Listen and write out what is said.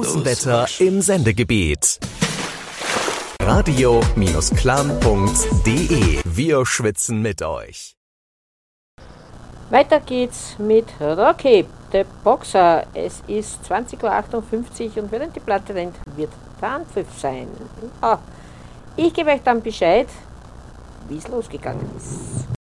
Außenwetter im Sendegebiet. Radio-clan.de. Wir schwitzen mit euch. Weiter geht's mit Rocky, der Boxer. Es ist 20:58 Uhr und während die Platte rennt, wird der Anpfiff sein. Ich gebe euch dann Bescheid, wie es losgegangen ist.